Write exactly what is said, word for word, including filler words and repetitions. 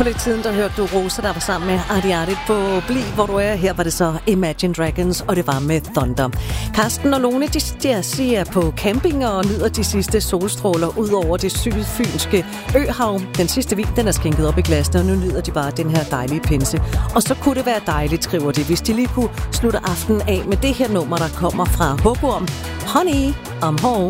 For lidt siden, der hørte du Rosa, der var sammen med Arti Arti på Bli, hvor du er. Her var det så Imagine Dragons, og det var med Thunder. Karsten og Lone, de, de er på camping og nyder de sidste solstråler ud over det sydfynske øhav. Den sidste vin, den er skænket op i glasene, og nu nyder de bare den her dejlige pinse. Og så kunne det være dejligt, skriver de, hvis de lige kunne slutte aftenen af med det her nummer, der kommer fra Hugorm. Honey, I'm home.